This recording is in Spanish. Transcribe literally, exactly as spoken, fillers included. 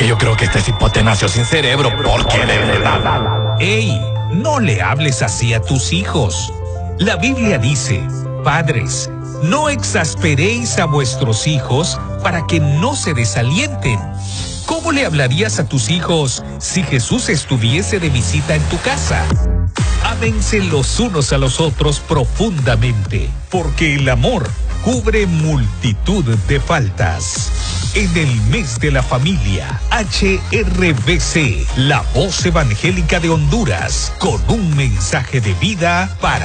que yo creo que este cipote nació sin cerebro, porque de verdad... ¡Ey! No le hables así a tus hijos. La Biblia dice, padres, no exasperéis a vuestros hijos para que no se desalienten. ¿Cómo le hablarías a tus hijos si Jesús estuviese de visita en tu casa? Ámense los unos a los otros profundamente, porque el amor cubre multitud de faltas. En el mes de la familia, H R B C, la voz evangélica de Honduras, con un mensaje de vida para